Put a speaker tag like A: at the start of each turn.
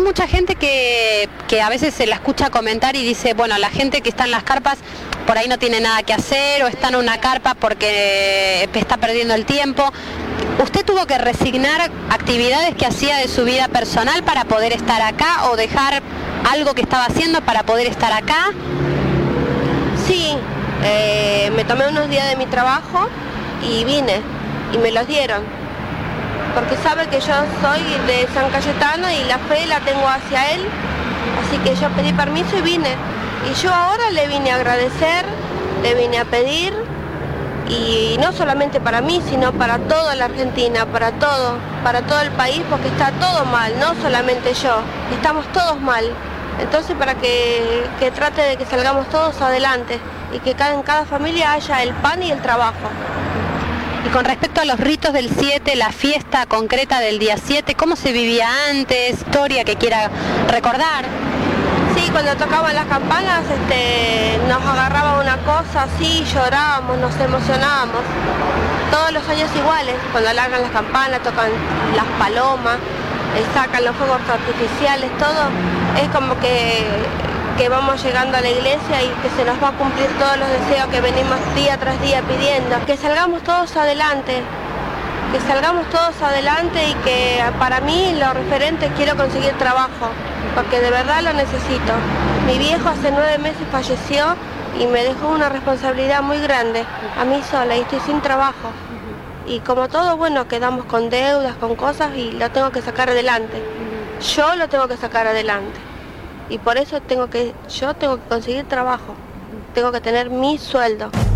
A: mucha gente que a veces se la escucha comentar y dice, bueno, la gente que está en las carpas por ahí no tiene nada que hacer o está en una carpa porque está perdiendo el tiempo. ¿Usted tuvo que resignar actividades que hacía de su vida personal para poder estar acá o dejar algo que estaba haciendo para poder estar acá?
B: Sí, me tomé unos días de mi trabajo y vine y me los dieron. Porque sabe que yo soy de San Cayetano y la fe la tengo hacia él, así que yo pedí permiso y vine. Y yo ahora le vine a agradecer, le vine a pedir, y no solamente para mí, sino para toda la Argentina, para todo el país, porque está todo mal, no solamente yo, estamos todos mal. Entonces para que trate de que salgamos todos adelante y que en cada familia haya el pan y el trabajo.
A: Y con respecto a los ritos del 7, la fiesta concreta del día 7, ¿cómo se vivía antes? ¿Historia que quiera recordar?
B: Sí, cuando tocaban las campanas nos agarraba una cosa así, llorábamos, nos emocionábamos. Todos los años iguales, cuando largan las campanas, tocan las palomas, sacan los fuegos artificiales, todo, es como que vamos llegando a la iglesia y que se nos va a cumplir todos los deseos que venimos día tras día pidiendo. Que salgamos todos adelante, y que para mí lo referente quiero conseguir trabajo, porque de verdad lo necesito. Mi viejo hace 9 meses falleció y me dejó una responsabilidad muy grande a mí sola y estoy sin trabajo. Y como todo, bueno, quedamos con deudas, con cosas y lo tengo que sacar adelante. Yo lo tengo que sacar adelante. Y por eso yo tengo que conseguir trabajo, tengo que tener mi sueldo.